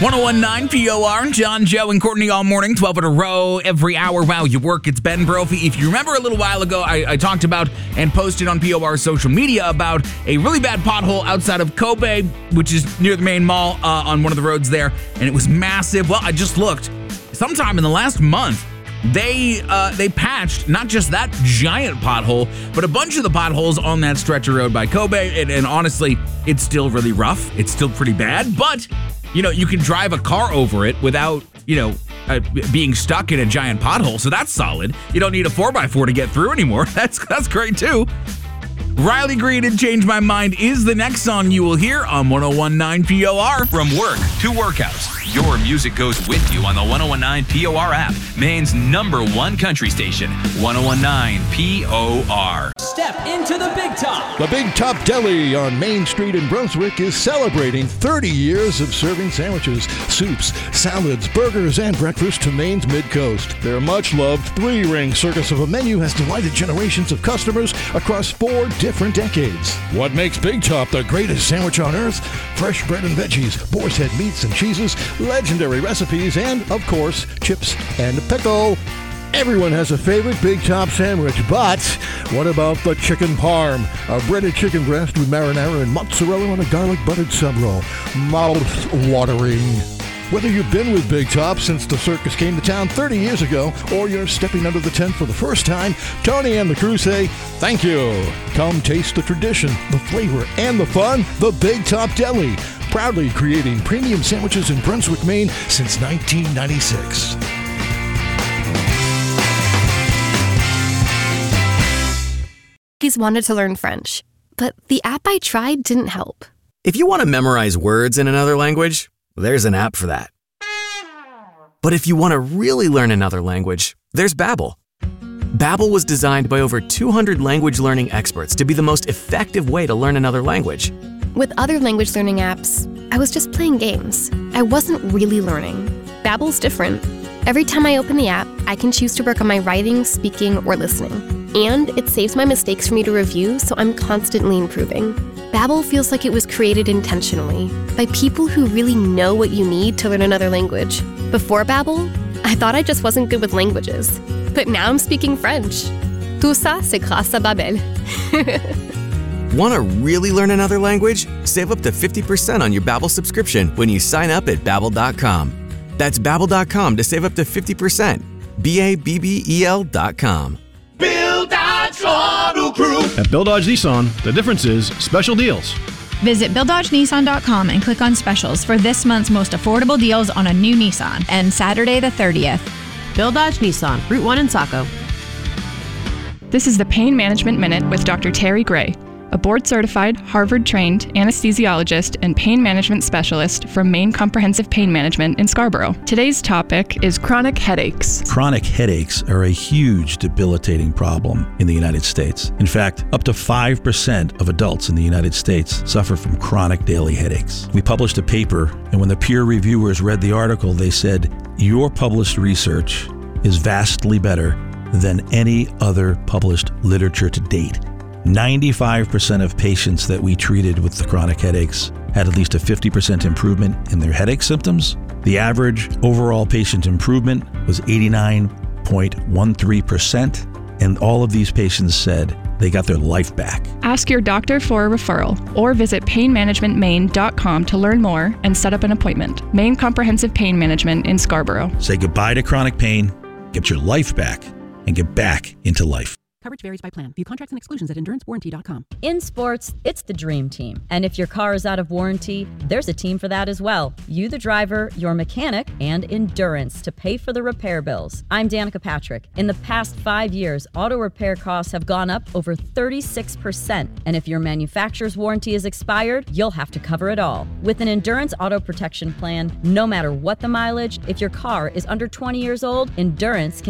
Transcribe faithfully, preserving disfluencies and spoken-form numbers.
one oh one point nine P O R, John, Joe, and Courtney all morning, twelve in a row, every hour. Wow, you work. It's Ben Brophy. If you remember a little while ago, I, I talked about and posted on P O R's social media about a really bad pothole outside of Kobe, which is near the main mall uh, on one of the roads there, and it was massive. Well, I just looked. Sometime in the last month, they uh, they patched not just that giant pothole, but a bunch of the potholes on that stretch of road by Kobe, and, and honestly, it's still really rough. It's still pretty bad, but you know, you can drive a car over it without, you know, uh, being stuck in a giant pothole. So that's solid. You don't need a four by four to get through anymore. That's that's great too. Riley Green and Change My Mind is the next song you will hear on one oh one point nine P O R. From work to workouts, your music goes with you on the one oh one point nine P O R app, Maine's number one country station, one oh one point nine P O R. Step into the Big Top. The Big Top Deli on Main Street in Brunswick is celebrating thirty years of serving sandwiches, soups, salads, burgers, and breakfast to Maine's Mid-Coast. Their much-loved three-ring circus of a menu has delighted generations of customers across four different decades. What makes Big Top the greatest sandwich on earth? Fresh bread and veggies, boar's head meats and cheeses, legendary recipes, and, of course, chips and pickle. Everyone has a favorite Big Top sandwich, but what about the chicken parm? A breaded chicken breast with marinara and mozzarella on a garlic buttered sub roll. Mouth-watering. Whether you've been with Big Top since the circus came to town thirty years ago, or you're stepping under the tent for the first time, Tony and the crew say, thank you. Come taste the tradition, the flavor, and the fun. The Big Top Deli, proudly creating premium sandwiches in Brunswick, Maine since nineteen ninety-six. He's wanted to learn French, but the app I tried didn't help. If you want to memorize words in another language, there's an app for that. But if you want to really learn another language, there's Babbel. Babbel was designed by over two hundred language learning experts to be the most effective way to learn another language. With other language learning apps, I was just playing games. I wasn't really learning. Babbel's different. Every time I open the app, I can choose to work on my writing, speaking, or listening. And it saves my mistakes for me to review, so I'm constantly improving. Babbel feels like it was created intentionally by people who really know what you need to learn another language. Before Babbel, I thought I just wasn't good with languages. But now I'm speaking French. Tout ça, c'est grâce à Babbel. Want to really learn another language? Save up to fifty percent on your Babbel subscription when you sign up at babbel dot com. That's babbel dot com to save up to fifty percent. B A B B E L dot com. Bill Dodge Auto Group. At Bill Dodge Nissan, the difference is special deals. Visit Bill Dodge Nissan dot com and click on specials for this month's most affordable deals on a new Nissan and Saturday the thirtieth. Bill Dodge Nissan, Route one in Saco. This is the Pain Management Minute with Doctor Terry Gray, a board-certified, Harvard-trained anesthesiologist and pain management specialist from Maine Comprehensive Pain Management in Scarborough. Today's topic is chronic headaches. Chronic headaches are a huge debilitating problem in the United States. In fact, up to five percent of adults in the United States suffer from chronic daily headaches. We published a paper, and when the peer reviewers read the article, they said, "Your published research is vastly better than any other published literature to date." ninety-five percent of patients that we treated with the chronic headaches had at least a fifty percent improvement in their headache symptoms. The average overall patient improvement was eighty-nine point one three percent, and all of these patients said they got their life back. Ask your doctor for a referral or visit pain management maine dot com to learn more and set up an appointment. Maine Comprehensive Pain Management in Scarborough. Say goodbye to chronic pain, get your life back, and get back into life. Coverage varies by plan. View contracts and exclusions at endurance warranty dot com. In sports, it's the dream team. And if your car is out of warranty, there's a team for that as well. You, the driver, your mechanic, and Endurance to pay for the repair bills. I'm Danica Patrick. In the past five years, auto repair costs have gone up over thirty-six percent. And if your manufacturer's warranty is expired, you'll have to cover it all. With an Endurance auto protection plan, no matter what the mileage, if your car is under twenty years old, Endurance can